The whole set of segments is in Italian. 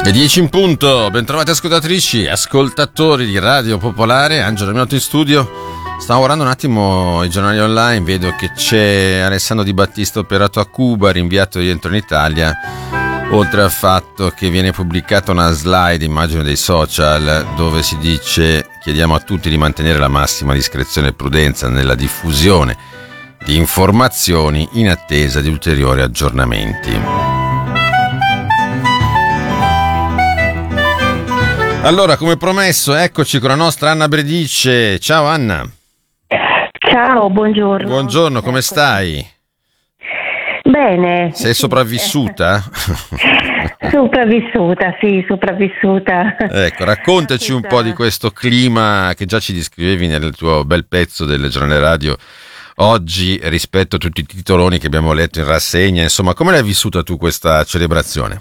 Le 10 in punto, bentrovati ascoltatrici e ascoltatori di Radio Popolare. Angelo Minotto in studio. Stavo guardando un attimo i giornali online, vedo che c'è Alessandro Di Battista operato a Cuba, rinviato rientro in Italia, oltre al fatto che viene pubblicata una slide, immagino dei social, dove si dice: chiediamo a tutti di mantenere la massima discrezione e prudenza nella diffusione di informazioni in attesa di ulteriori aggiornamenti. Allora, come promesso, eccoci con la nostra Anna Bredice. Ciao Anna. Ciao, buongiorno. Buongiorno, come stai? Bene. Sei sopravvissuta? Sopravvissuta, sì, sopravvissuta. Ecco, raccontaci un po' di questo clima che già ci descrivevi nel tuo bel pezzo del giornale radio oggi rispetto a tutti i titoloni che abbiamo letto in rassegna. Insomma, come l'hai vissuta tu questa celebrazione?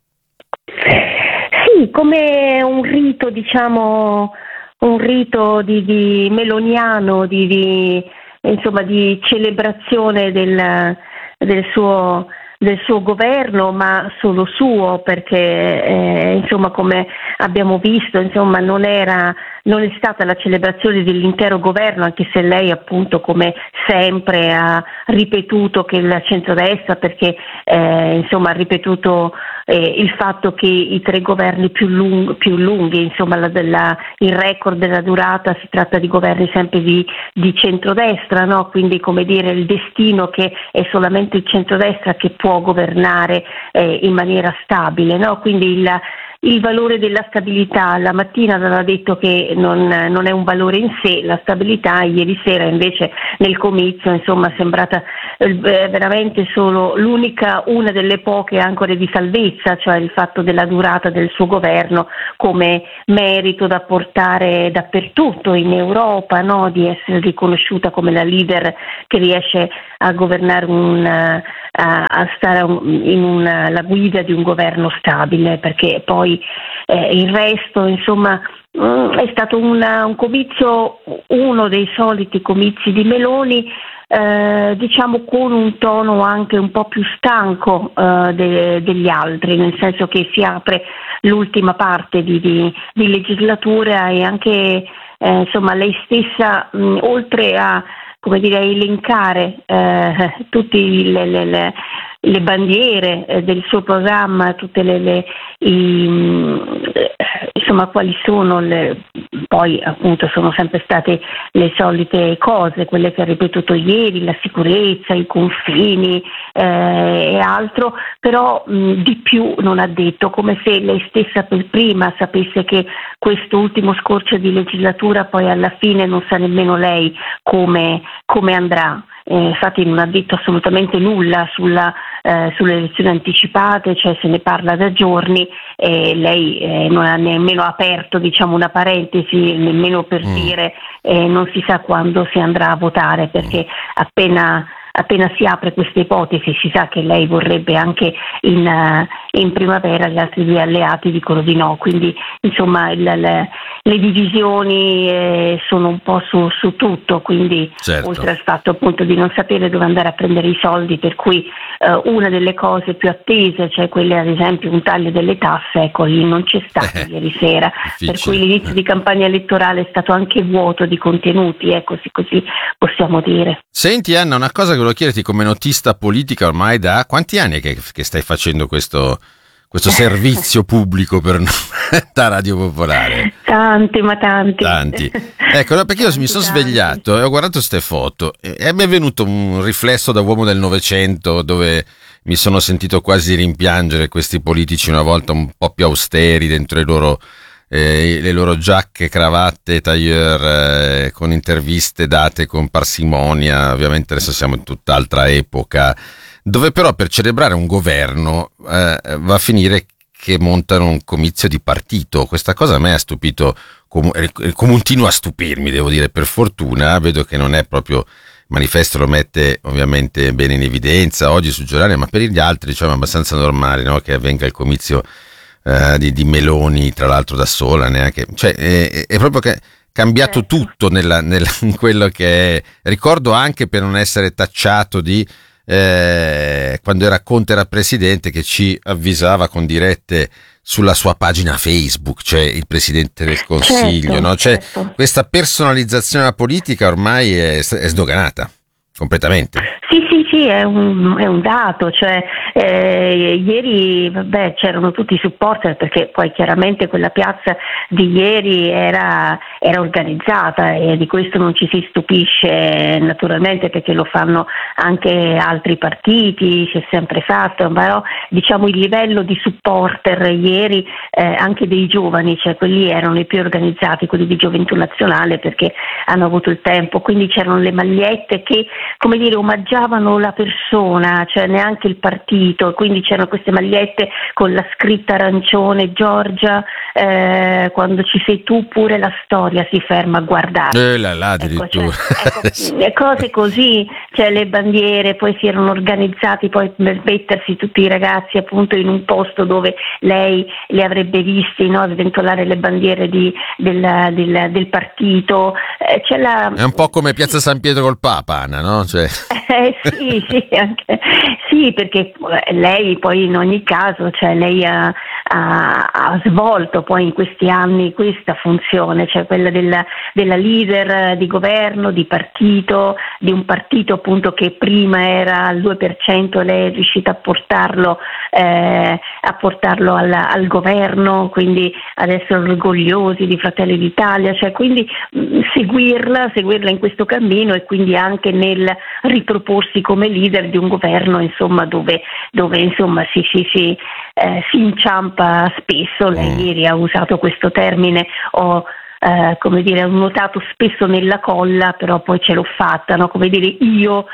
Sì, come un rito, diciamo, un rito di meloniano, insomma, di celebrazione del suo governo, ma solo suo, perché insomma, come abbiamo visto, insomma, non è stata la celebrazione dell'intero governo, anche se lei appunto, come sempre, ha ripetuto che il centrodestra, perché insomma ha ripetuto il fatto che i 3 governi più lunghi, insomma il record della durata, si tratta di governi sempre di centrodestra, no? Quindi, come dire, il destino che è solamente il centrodestra che può governare in maniera stabile, no? Quindi il valore della stabilità, la mattina aveva detto che non è un valore in sé la stabilità, ieri sera invece nel comizio, insomma, è sembrata veramente solo una delle poche ancore di salvezza, cioè il fatto della durata del suo governo come merito da portare dappertutto in Europa, no? Di essere riconosciuta come la leader che riesce a governare a stare la guida di un governo stabile, perché poi il resto, insomma, è stato un comizio, uno dei soliti comizi di Meloni, diciamo con un tono anche un po' più stanco degli altri, nel senso che si apre l'ultima parte di legislatura e anche insomma lei stessa, oltre a, come dire, elencare tutte le bandiere del suo programma, tutte insomma, quali sono poi appunto sono sempre state le solite cose, quelle che ha ripetuto ieri, la sicurezza, i confini e altro, però di più non ha detto, come se lei stessa per prima sapesse che questo ultimo scorcio di legislatura poi alla fine non sa nemmeno lei come andrà. Infatti non ha detto assolutamente nulla sulle elezioni anticipate, cioè se ne parla da giorni, lei non ha nemmeno aperto, diciamo, una parentesi, nemmeno per dire non si sa quando si andrà a votare, perché appena si apre questa ipotesi si sa che lei vorrebbe anche in primavera, gli altri 2 alleati dicono di no, quindi insomma le divisioni sono un po' su tutto, quindi certo. Oltre al fatto appunto di non sapere dove andare a prendere i soldi, per cui una delle cose più attese, cioè quelle ad esempio un taglio delle tasse, ecco, lì non c'è stato ieri sera, difficile. Per cui l'inizio di campagna elettorale è stato anche vuoto di contenuti, ecco, così possiamo dire. Senti Anna, una cosa che volevo chiederti, come notista politica ormai da quanti anni che stai facendo questo servizio pubblico da Radio Popolare? Tanti. Ecco, perché io mi sono svegliato e ho guardato queste foto e mi è venuto un riflesso da uomo del Novecento, dove mi sono sentito quasi rimpiangere questi politici una volta un po' più austeri dentro le loro giacche, cravatte, tailleur, con interviste date con parsimonia. Ovviamente adesso siamo in tutt'altra epoca, dove però per celebrare un governo va a finire che montano un comizio di partito. Questa cosa a me ha stupito, continua a stupirmi, devo dire, per fortuna. Vedo che non è proprio, il manifesto lo mette ovviamente bene in evidenza oggi sul giornale, ma per gli altri, diciamo, è abbastanza normale, no? Che avvenga il comizio di Meloni, tra l'altro da sola, neanche, cioè è proprio che cambiato tutto in quello che è. Ricordo anche, per non essere tacciato di quando era presidente, che ci avvisava con dirette sulla sua pagina Facebook, cioè il Presidente del Consiglio, certo, no? Cioè, certo. questa personalizzazione della politica ormai è sdoganata completamente. Sì, è un dato, cioè ieri c'erano tutti i supporter, perché poi chiaramente quella piazza di ieri era organizzata, e di questo non ci si stupisce naturalmente, perché lo fanno anche altri partiti, si è sempre fatto, però diciamo il livello di supporter ieri anche dei giovani, cioè quelli erano i più organizzati, quelli di Gioventù Nazionale, perché hanno avuto il tempo, quindi c'erano le magliette che, come dire, omaggiavano la persona, cioè neanche il partito, quindi c'erano queste magliette con la scritta arancione: Giorgia, quando ci sei tu pure la storia si ferma a guardare. Addirittura. Le cose così, cioè le bandiere, poi si erano organizzati poi per mettersi tutti i ragazzi appunto in un posto dove lei li avrebbe visti, no, sventolare le bandiere del partito. È un po' come Piazza San Pietro col Papa, Anna, no? Cioè... Sì, perché lei poi in ogni caso, cioè lei ha svolto poi in questi anni questa funzione, cioè quella della leader di governo, di partito, di un partito appunto che prima era al 2%, lei è riuscita a portarlo al governo, quindi adesso orgogliosi di Fratelli d'Italia, cioè quindi seguirla in questo cammino, e quindi anche nel riproporsi come leader di un governo, insomma, dove insomma si inciampa spesso. Lei ieri ha usato questo termine, ho nuotato spesso nella colla, però poi ce l'ho fatta, no? Come dire, io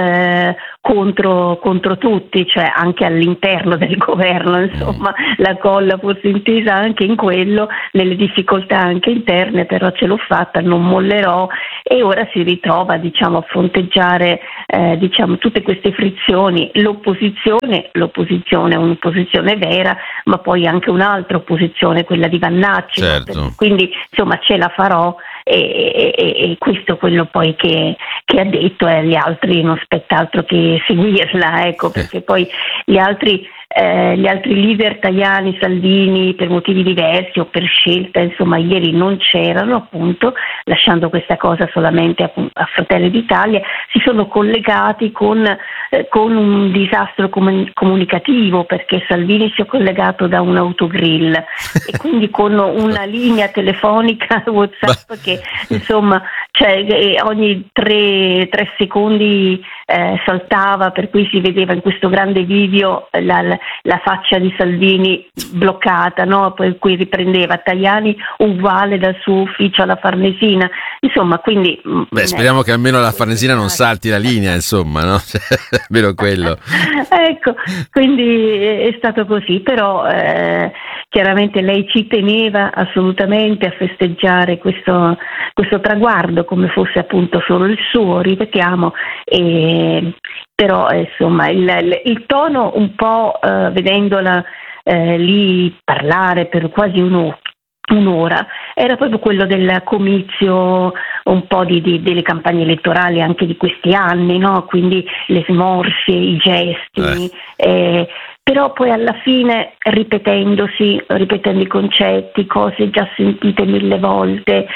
contro tutti, cioè anche all'interno del governo, insomma, la colla forse intesa anche in quello, nelle difficoltà anche interne, però ce l'ho fatta, non mollerò, e ora si ritrova, a fronteggiare tutte queste frizioni, l'opposizione è un'opposizione vera, ma poi anche un'altra opposizione, quella di Vannacci, certo. No? Quindi insomma ce la farò, e questo è quello poi che ha detto, e agli altri non spetta altro che seguirla, ecco, perché poi gli altri leader, Tajani, Salvini, per motivi diversi o per scelta, insomma, ieri non c'erano, appunto, lasciando questa cosa solamente a Fratelli d'Italia. Si sono collegati con un disastro comunicativo, perché Salvini si è collegato da un autogrill e quindi con una linea telefonica WhatsApp che insomma, cioè, ogni 3 secondi saltava, per cui si vedeva in questo grande video la faccia di Salvini bloccata, no? Poi qui riprendeva Tajani uguale dal suo ufficio alla Farnesina, insomma, quindi speriamo che almeno la Farnesina non salti la linea, insomma, no? Almeno quello. Ecco, quindi è stato così, però chiaramente lei ci teneva assolutamente a festeggiare questo traguardo come fosse appunto solo il suo, ripetiamo, però insomma il tono, un po' vedendola lì parlare per quasi un'ora, era proprio quello del comizio, un po' delle campagne elettorali anche di questi anni, no? Quindi le smorfie, i gesti, però poi alla fine ripetendo i concetti, cose già sentite 1000 volte,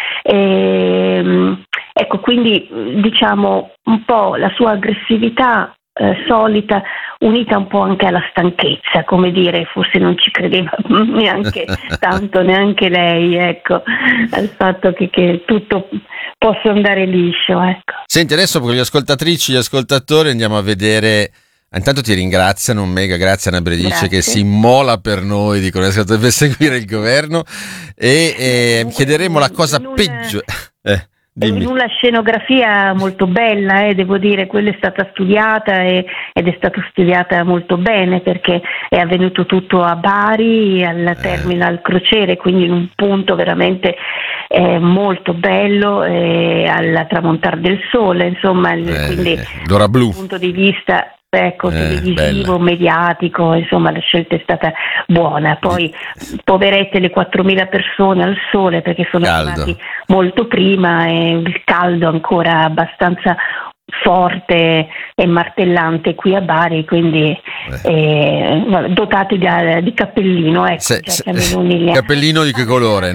ecco, quindi diciamo un po' la sua aggressività solita, unita un po' anche alla stanchezza, come dire, forse non ci credeva neanche tanto neanche lei, ecco, al fatto che tutto possa andare liscio, ecco. Senti, adesso con gli ascoltatrici, gli ascoltatori andiamo a vedere. Intanto ti ringraziano, un mega grazie Anna Bredice che si immola per noi, dicono che deve seguire il governo, e chiederemo la cosa peggiore. In una scenografia molto bella, devo dire, quella è stata studiata ed è stata studiata molto bene, perché è avvenuto tutto a Bari, al Terminal Crociere, quindi in un punto veramente molto bello, al tramontare del sole, insomma, quindi l'ora blu. dal punto di vista televisivo, mediatico, insomma la scelta è stata buona. Poi poverette le 4.000 persone al sole, perché sono arrivati molto prima, e il caldo ancora abbastanza forte e martellante qui a Bari, quindi dotati di cappellino, ecco, cappellino di che colore?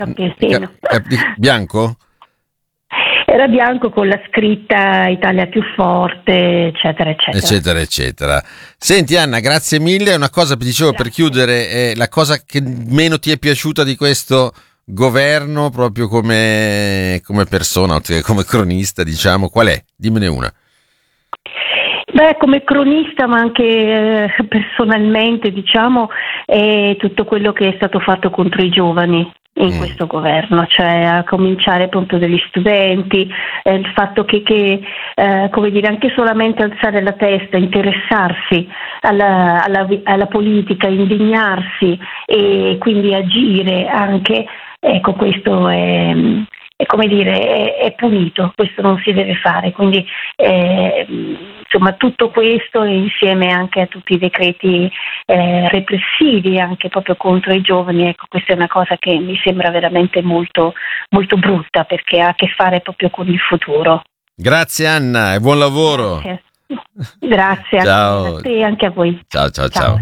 Bianco? Era bianco con la scritta Italia più forte, eccetera, eccetera. Eccetera, eccetera. Senti Anna, grazie mille. Una cosa, dicevo, per chiudere, la cosa che meno ti è piaciuta di questo governo, proprio come persona, oltre che come cronista, diciamo, qual è? Dimmene una. Beh, come cronista, ma anche personalmente, diciamo, è tutto quello che è stato fatto contro i giovani in questo governo, cioè a cominciare appunto dagli studenti, il fatto che come dire, anche solamente alzare la testa, interessarsi alla politica, indignarsi e quindi agire anche, ecco, questo è come dire, è punito, questo non si deve fare, quindi insomma tutto questo insieme anche a tutti i decreti repressivi anche proprio contro i giovani, ecco, questa è una cosa che mi sembra veramente molto, molto brutta, perché ha a che fare proprio con il futuro. Grazie Anna e buon lavoro. Grazie ciao. A te e anche a voi. Ciao.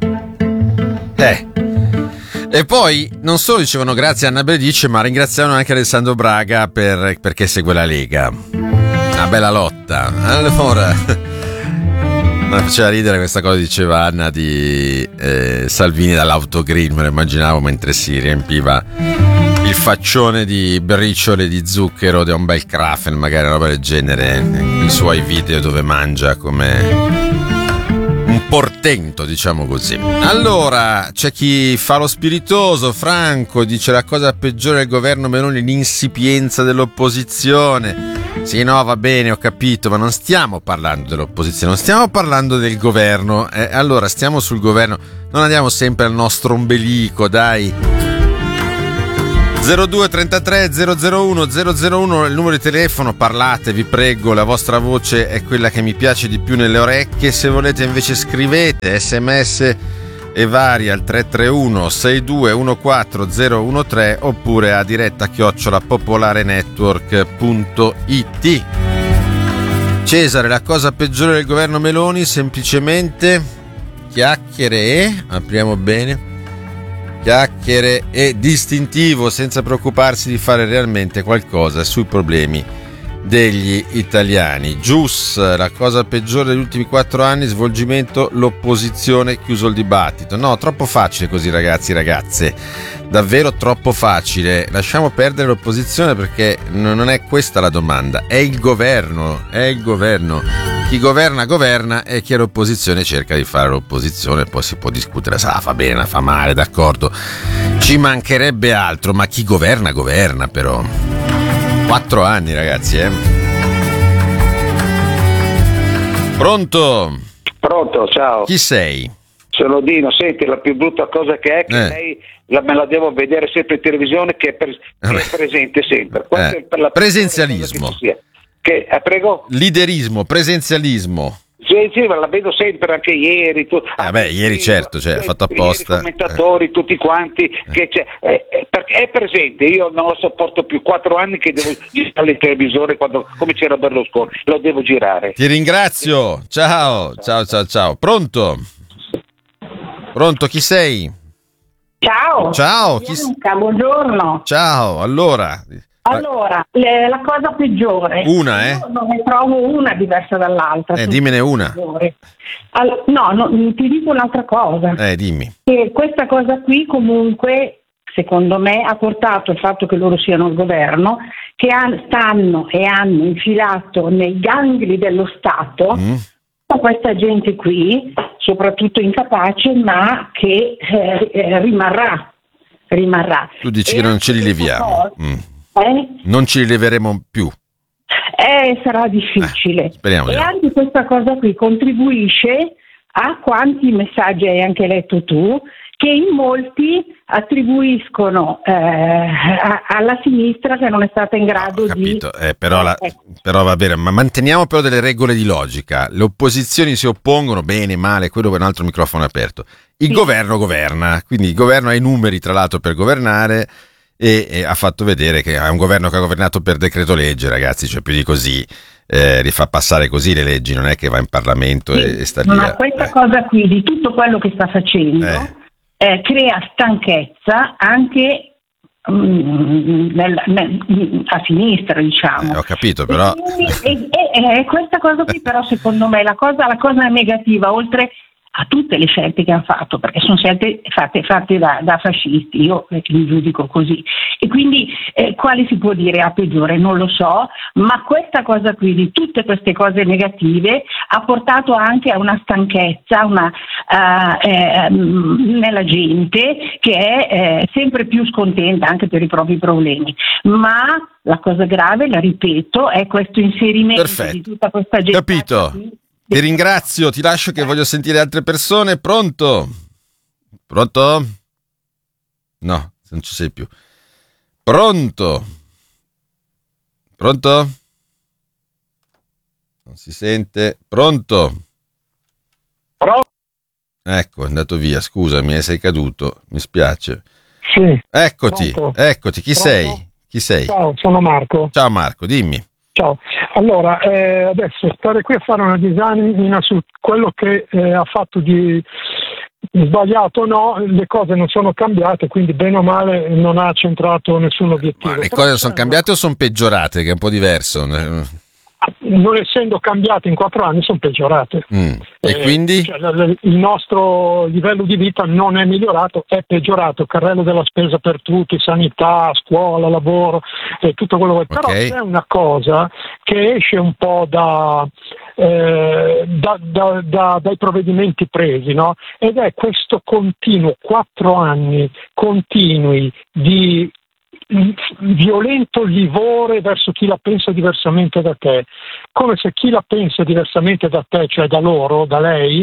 E poi non solo dicevano grazie a Anna Bredice, ma ringraziavano anche Alessandro Braga perché segue la Lega. Una bella lotta. Allora, mi faceva ridere questa cosa, diceva Anna, di Salvini dall'autogrill, me lo immaginavo mentre si riempiva il faccione di briciole di zucchero di un bel Krafen, magari una roba del genere, i suoi video dove mangia come un portento, diciamo così. Allora, c'è chi fa lo spiritoso. Franco dice: la cosa peggiore del governo Meloni è l'insipienza dell'opposizione. Sì, no, va bene, ho capito, ma non stiamo parlando dell'opposizione, non stiamo parlando del governo. Allora, stiamo sul governo, non andiamo sempre al nostro ombelico, dai. 02 33 001 001 il numero di telefono, parlate, vi prego, la vostra voce è quella che mi piace di più nelle orecchie. Se volete invece scrivete sms e vari al 331 6214013 oppure a diretta @popolarenetwork.it. Cesare, la cosa peggiore del governo Meloni semplicemente chiacchiere, apriamo bene, chiacchiere e distintivo, senza preoccuparsi di fare realmente qualcosa sui problemi degli italiani. Gius, la cosa peggiore degli ultimi 4 anni, svolgimento, l'opposizione, chiuso il dibattito. No, troppo facile così, ragazzi, ragazze, davvero troppo facile. Lasciamo perdere l'opposizione, perché non è questa la domanda, è il governo. Chi governa governa e chi è l'opposizione cerca di fare l'opposizione. Poi si può discutere, fa bene, fa male, d'accordo, ci mancherebbe altro, ma chi governa governa. Però 4 anni, ragazzi, Pronto, ciao. Chi sei? Sono Dino. Senti, la più brutta cosa che è che lei me la devo vedere sempre in televisione, che è presente sempre. È per la presenzialismo. Prego? Liderismo, presenzialismo. Sì, la vedo sempre, anche ieri. Ieri certo, ha fatto apposta. I commentatori, tutti quanti, che è presente. Io non lo sopporto più. 4 anni che devo girare il televisore come c'era Berlusconi, lo devo girare. Ti ringrazio. Ciao. Pronto, chi sei? Ciao. Bianca, buongiorno. Ciao, allora, la cosa peggiore. Una, Io non ne trovo una diversa dall'altra. Dimmene una. No, ti dico un'altra cosa. Dimmi. Che questa cosa qui comunque, secondo me, ha portato il fatto che loro siano il governo, che hanno infilato nei gangli dello Stato questa gente qui, soprattutto incapace, ma che rimarrà. Tu dici che non ce li leviamo. Non ci rileveremo più. Sarà difficile. Speriamo. E anche questa cosa qui contribuisce a quanti messaggi hai anche letto tu, che in molti attribuiscono alla sinistra che non è stata in grado di... Però va bene, ma manteniamo però delle regole di logica. Le opposizioni si oppongono, bene, male, quello è un altro microfono aperto. Il governo governa, quindi il governo ha i numeri, tra l'altro, per governare, e ha fatto vedere che è un governo che ha governato per decreto legge, ragazzi, cioè più di così. rifà passare così le leggi, non è che va in Parlamento e sta lì. Ma questa cosa qui, di tutto quello che sta facendo, crea stanchezza anche a sinistra, diciamo. Ho capito, però. E questa cosa qui, però, secondo me, la cosa negativa, oltre a tutte le scelte che hanno fatto, perché sono scelte fatte da fascisti, io li giudico così, e quindi quale si può dire a peggiore non lo so, ma questa cosa qui, di tutte queste cose negative, ha portato anche a una stanchezza nella gente, che è sempre più scontenta anche per i propri problemi. Ma la cosa grave, la ripeto, è questo inserimento di tutta questa gente. Capito. Ti ringrazio, ti lascio che voglio sentire altre persone. Pronto? Pronto? No, non ci sei più. Pronto? Pronto? Non si sente. Pronto? Ecco, è andato via, scusami, sei caduto, mi spiace. Sì. Eccoti, eccoti, chi sei? Chi sei? Ciao, sono Marco. Ciao Marco, dimmi. Ciao, allora adesso stare qui a fare una disamina su quello che ha fatto di sbagliato o no, le cose non sono cambiate, quindi bene o male non ha centrato nessun obiettivo. Ma le cose sono cambiate o sono peggiorate, che è un po' diverso? Non essendo cambiate in 4 anni, sono peggiorate. E quindi? Cioè, il nostro livello di vita non è migliorato, è peggiorato. Carrello della spesa per tutti, sanità, scuola, lavoro e tutto quello che Però c'è una cosa che esce un po' dai provvedimenti presi, no? Ed è questo continuo 4 anni continui di violento livore verso chi la pensa diversamente da te, come se chi la pensa diversamente da te, cioè da loro, da lei,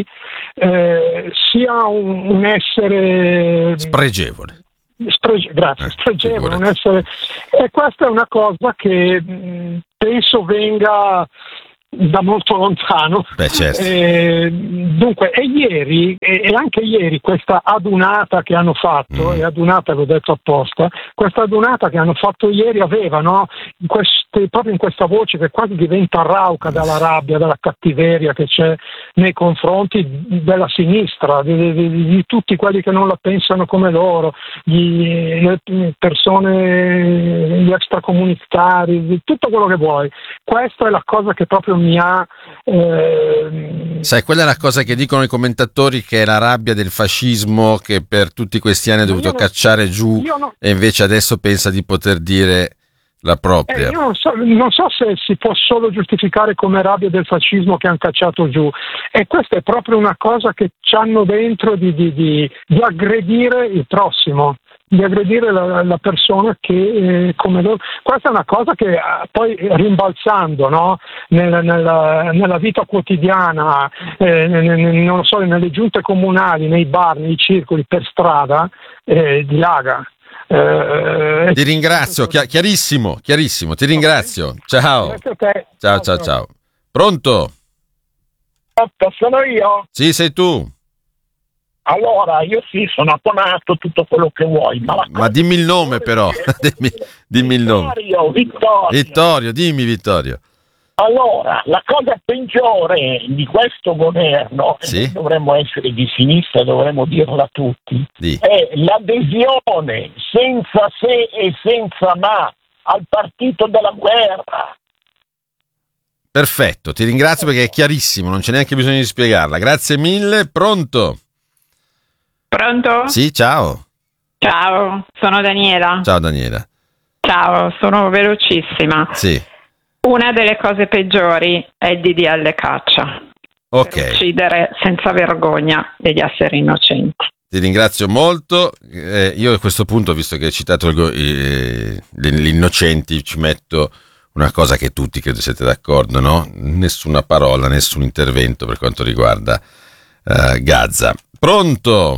sia un essere spregevole. Grazie, spregevole, un essere, e questa è una cosa che penso venga da molto lontano. Beh, certo. Dunque, e anche ieri questa adunata che hanno fatto, e adunata l'ho detto apposta, questa adunata che hanno fatto ieri aveva, no, proprio in questa voce che quasi diventa rauca dalla rabbia, dalla cattiveria che c'è nei confronti della sinistra, di tutti quelli che non la pensano come loro, le persone, gli extracomunitari, di tutto quello che vuoi. Questa è la cosa che proprio mi ha sai, quella è la cosa che dicono i commentatori, che è la rabbia del fascismo che per tutti questi anni ha dovuto cacciare giù, e invece adesso pensa di poter dire la propria. Io non so se si può solo giustificare come rabbia del fascismo che hanno cacciato giù, e questa è proprio una cosa che c'hanno dentro di aggredire il prossimo, di aggredire la persona che come loro. Questa è una cosa che poi rimbalzando, no? nella vita quotidiana, non lo so, nelle giunte comunali, nei bar, nei circoli, per strada, dilaga. Ti ringrazio, chiarissimo, ti ringrazio. Ciao. Ciao. Pronto? Sono io? Sì, sei tu. Allora, io sì, sono abbonato, tutto quello che vuoi. Ma dimmi il nome però. dimmi il nome. Vittorio, dimmi Vittorio. Allora, la cosa peggiore di questo governo, sì? E dovremmo essere di sinistra, dovremmo dirla tutti, è l'adesione senza se e senza ma al partito della guerra. Perfetto, ti ringrazio perché è chiarissimo, non c'è neanche bisogno di spiegarla. Grazie mille. Pronto? Pronto? Sì, ciao. Ciao, sono Daniela. Ciao Daniela. Ciao, sono velocissima. Sì. Una delle cose peggiori è il DDL caccia. Ok. Per uccidere senza vergogna degli esseri innocenti. Ti ringrazio molto. Io a questo punto, visto che hai citato gli innocenti, ci metto una cosa che tutti credo siete d'accordo, no? Nessuna parola, nessun intervento per quanto riguarda Gaza. Pronto?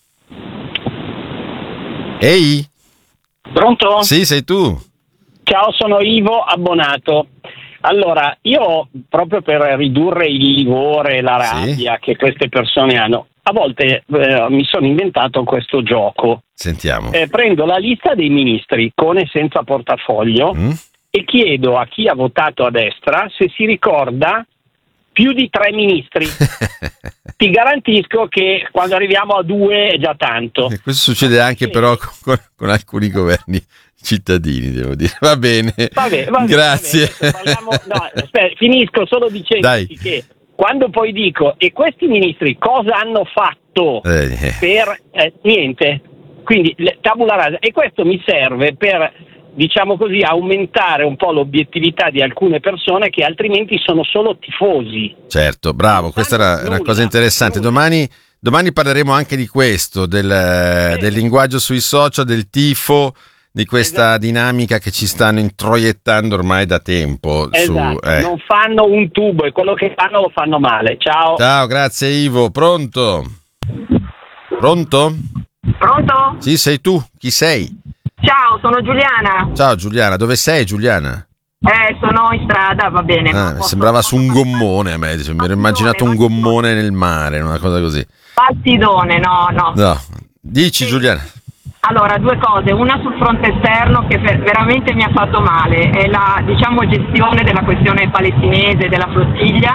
Ehi? Pronto? Sì, sei tu. Ciao, sono Ivo, abbonato. Allora, io proprio per ridurre il livore e la rabbia che queste persone hanno, a volte mi sono inventato questo gioco. Sentiamo. Prendo la lista dei ministri con e senza portafoglio e chiedo a chi ha votato a destra se si ricorda più di 3 ministri. Ti garantisco che quando arriviamo a 2 è già tanto. E questo succede anche però con alcuni governi cittadini, devo dire. Va bene. Grazie. Finisco solo dicendoti che quando poi dico, e questi ministri cosa hanno fatto per niente? Quindi tabula rasa, e questo mi serve per, diciamo così, aumentare un po' l'obiettività di alcune persone che altrimenti sono solo tifosi. Certo, bravo, questa era una cosa interessante. Domani parleremo anche di questo, del linguaggio sui social, del tifo, di questa dinamica che ci stanno introiettando ormai da tempo. Esatto, non fanno un tubo e quello che fanno lo fanno male. Ciao. Ciao, grazie Ivo. Pronto? Pronto? Pronto? Sì, sei tu. Chi sei? Ciao, sono Giuliana. Ciao Giuliana, dove sei Giuliana? Sono in strada, va bene. Sembrava su un gommone a me, mi ero immaginato un gommone nel mare, una cosa così. Bastidone, no. Dici Giuliana. Allora, 2 cose, una sul fronte esterno che veramente mi ha fatto male, è la, gestione della questione palestinese, della flottiglia,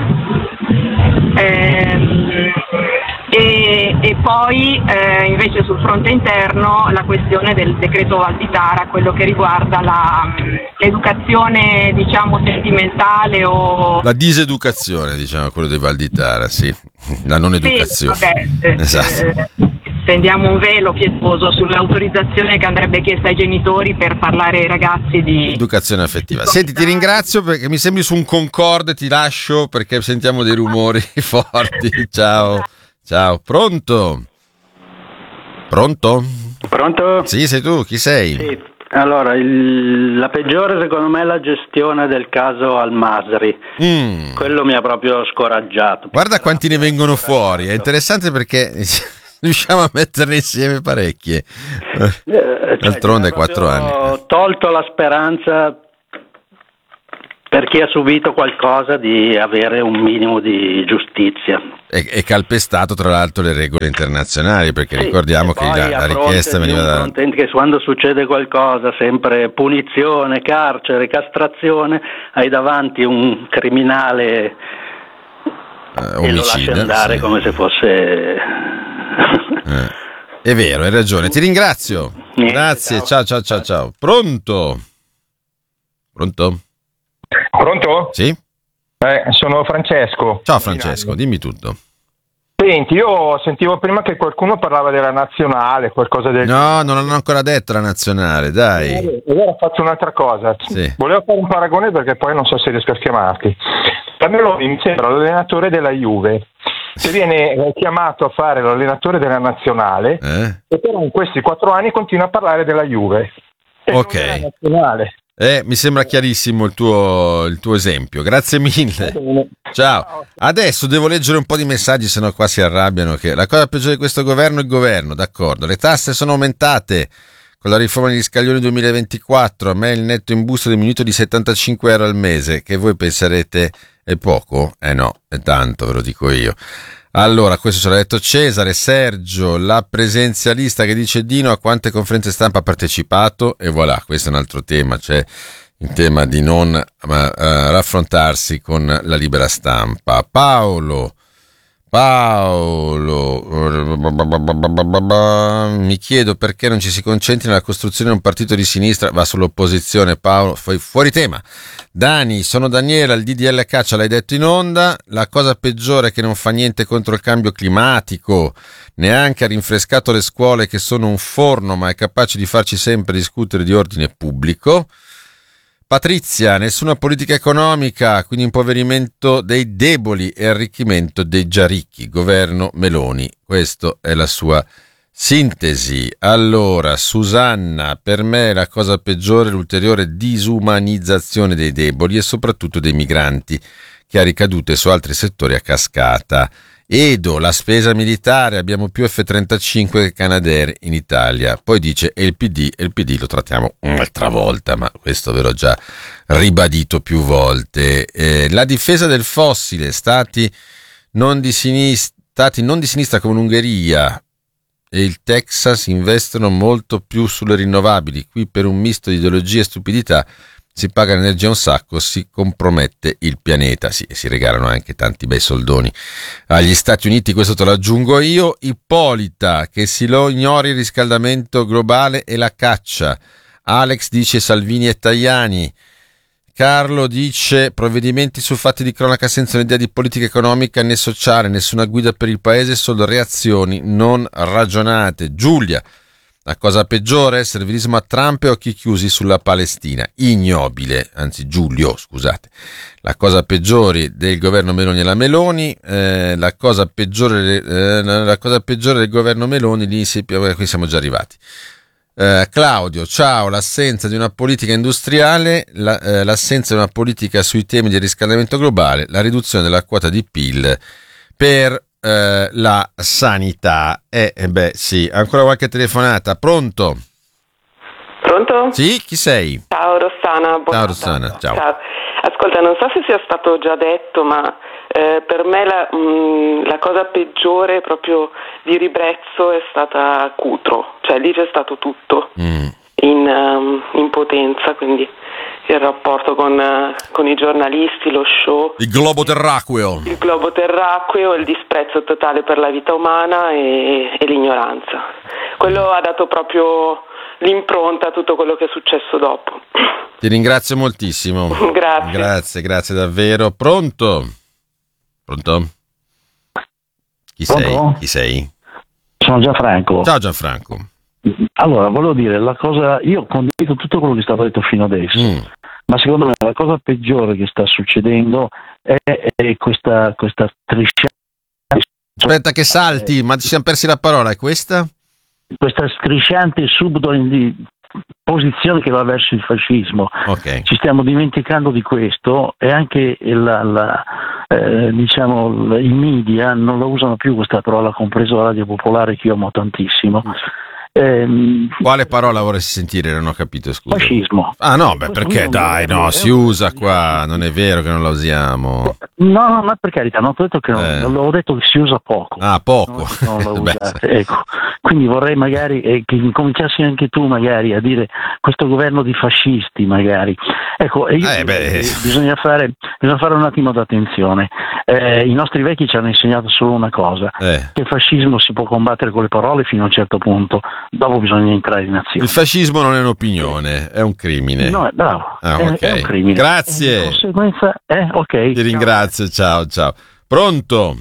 e poi invece sul fronte interno la questione del decreto Valditara, quello che riguarda l'educazione, sentimentale o... La diseducazione, quello di Valditara, sì, la non educazione. Sì, esatto. Stendiamo un velo pietoso sull'autorizzazione che andrebbe chiesta ai genitori per parlare ai ragazzi di educazione affettiva. Senti, ti ringrazio perché mi sembri su un Concorde, ti lascio perché sentiamo dei rumori forti. Ciao. Pronto? Sì, sei tu, chi sei? Sì. Allora, la peggiore secondo me è la gestione del caso Al-Masri. Quello mi ha proprio scoraggiato. Guarda quanti ne vengono fuori, è interessante perché riusciamo a metterne insieme parecchie. D'altronde 4 anni. Ho tolto la speranza per chi ha subito qualcosa di avere un minimo di giustizia. E calpestato tra l'altro le regole internazionali, perché ricordiamo che la richiesta veniva da... che quando succede qualcosa sempre punizione, carcere, castrazione, hai davanti un criminale e lo lasci andare come se fosse... È vero, hai ragione, ti ringrazio. Grazie, ciao. Pronto? Sì? Sono Francesco. Ciao Francesco, dimmi tutto. Senti, io sentivo prima che qualcuno parlava della nazionale, qualcosa del... No, non hanno ancora detto la nazionale, dai. Allora faccio un'altra cosa. Sì. Volevo fare un paragone perché poi non so se riesco a chiamarti. Meloni mi sembra l'allenatore della Juve, che viene chiamato a fare l'allenatore della nazionale, e però in questi 4 anni continua a parlare della Juve. Ok. Della nazionale. Mi sembra chiarissimo il tuo esempio, grazie mille. Ciao. Adesso devo leggere un po' di messaggi, sennò qua si arrabbiano. Che la cosa peggiore di questo governo è il governo, d'accordo. Le tasse sono aumentate con la riforma degli scaglioni 2024. A me il netto in busta è diminuito di 75 euro al mese, che voi penserete è poco? No, è tanto, ve lo dico io. Allora, questo ce l'ha detto Cesare. Sergio, la presenzialista che dice Dino a quante conferenze stampa ha partecipato, e voilà, questo è un altro tema, cioè il tema di non raffrontarsi con la libera stampa. Paolo, mi chiedo perché non ci si concentri nella costruzione di un partito di sinistra, va sull'opposizione. Paolo, fuori tema. Dani, sono Daniela, il DDL caccia l'hai detto in onda, la cosa peggiore è che non fa niente contro il cambio climatico, neanche ha rinfrescato le scuole che sono un forno, ma è capace di farci sempre discutere di ordine pubblico. Patrizia, nessuna politica economica, quindi impoverimento dei deboli e arricchimento dei già ricchi, governo Meloni, questa è la sua sintesi. Allora, Susanna, per me la cosa peggiore è l'ulteriore disumanizzazione dei deboli e soprattutto dei migranti, che ha ricadute su altri settori a cascata. Edo, la spesa militare, abbiamo più F-35 che Canadair in Italia. Poi dice, e il PD lo trattiamo un'altra volta, ma questo ve l'ho già ribadito più volte. La difesa del fossile, stati non di sinistra come l'Ungheria e il Texas investono molto più sulle rinnovabili. Qui per un misto di ideologia e stupidità si paga l'energia un sacco, si compromette il pianeta. Sì, si regalano anche tanti bei soldoni agli Stati Uniti, questo te lo aggiungo io. Ippolita, che si lo ignori il riscaldamento globale e la caccia. Alex dice Salvini e Tajani. Carlo dice provvedimenti su fatti di cronaca senza un'idea di politica economica né sociale, nessuna guida per il paese, solo reazioni non ragionate. Giulia, la cosa peggiore, servilismo a Trump e occhi chiusi sulla Palestina. Ignobile, anzi Giulio, scusate. La cosa peggiore del governo Meloni e la Meloni, la cosa peggiore del governo Meloni, lì qui siamo già arrivati. Claudio, ciao, l'assenza di una politica industriale, l'assenza di una politica sui temi del riscaldamento globale, la riduzione della quota di PIL per la sanità. Sì, ancora qualche telefonata. Pronto? Pronto? Sì, chi sei? Ciao Rossana. Ciao Rossana, ciao. Ascolta, non so se sia stato già detto, ma per me la cosa peggiore proprio di ribrezzo è stata Cutro, cioè lì c'è stato tutto in potenza, quindi il rapporto con i giornalisti, lo show, il globo terracqueo, il disprezzo totale per la vita umana e l'ignoranza. Quello ha dato proprio l'impronta a tutto quello che è successo dopo. Ti ringrazio moltissimo. Grazie davvero. Pronto? Chi sei? Sono Gianfranco. Ciao Gianfranco. Allora, volevo dire, io condivido tutto quello che è stato detto fino adesso, ma secondo me la cosa peggiore che sta succedendo è questa striscia. Aspetta che salti, ma ci siamo persi la parola, è questa? Questa strisciante posizione che va verso il fascismo. Okay. Ci stiamo dimenticando di questo, e anche i media non la usano più questa parola, compreso la Radio Popolare che io amo tantissimo. Quale parola vorresti sentire? Non ho capito, scusa. Fascismo. Ah no, perché dai, no, si usa qua, non è vero che non la usiamo. No, ma per carità, non ho detto che l'ho detto che si usa poco. Ah, poco. Non la usate, ecco. Quindi vorrei magari che incominciassi anche tu magari a dire questo governo di fascisti magari. Ecco, bisogna fare un attimo d'attenzione. I nostri vecchi ci hanno insegnato solo una cosa, che il fascismo si può combattere con le parole fino a un certo punto, dopo bisogna entrare in azione. Il fascismo non è un'opinione, è un crimine. No, bravo, è un crimine. Grazie. Di conseguenza, ok. Ti ringrazio, ciao. Pronto?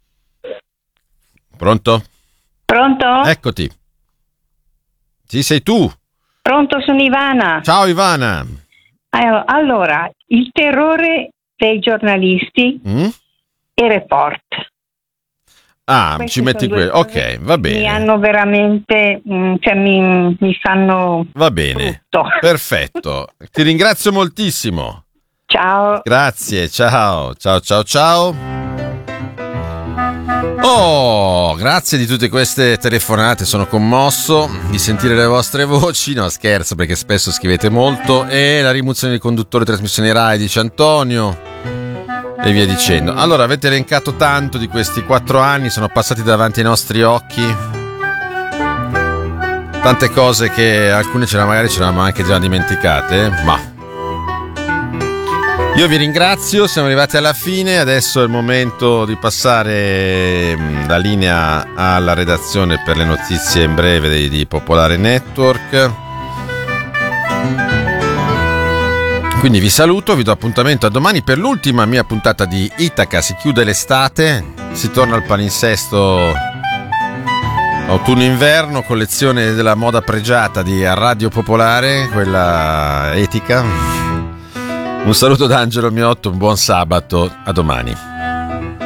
Pronto? Eccoti. Sì, sei tu. Pronto, sono Ivana. Ciao Ivana. Allora, il terrore dei giornalisti e report. Questi ci metti quello. Ok, va bene. Mi hanno veramente, mi fanno. Va bene. Brutto. Perfetto. Ti ringrazio moltissimo. Ciao. Grazie, ciao. Oh, grazie di tutte queste telefonate, sono commosso di sentire le vostre voci. No, scherzo, perché spesso scrivete molto. E la rimozione del conduttore trasmissione Rai, dice Antonio, e via dicendo. Allora, avete elencato tanto di questi 4 anni, sono passati davanti ai nostri occhi. Tante cose che alcune magari ce l'avevamo anche già dimenticate, ma io vi ringrazio, siamo arrivati alla fine, adesso è il momento di passare la linea alla redazione per le notizie in breve di Popolare Network. Quindi vi saluto, vi do appuntamento a domani per l'ultima mia puntata di Itaca, si chiude l'estate, si torna al palinsesto autunno-inverno, collezione della moda pregiata di Radio Popolare, quella etica. Un saluto da Angelo Miotto, un buon sabato, a domani.